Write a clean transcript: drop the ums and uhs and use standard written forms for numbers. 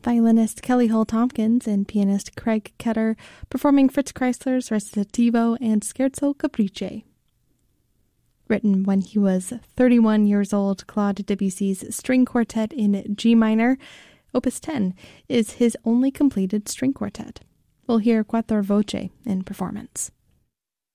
violinist Kelly Hull Tompkins and pianist Craig Ketter performing Fritz Kreisler's Recitativo and Scherzo Caprice. Written when he was 31 years old, Claude Debussy's String Quartet in G minor, Opus 10, is his only completed string quartet. We'll hear Quattro Voce in performance.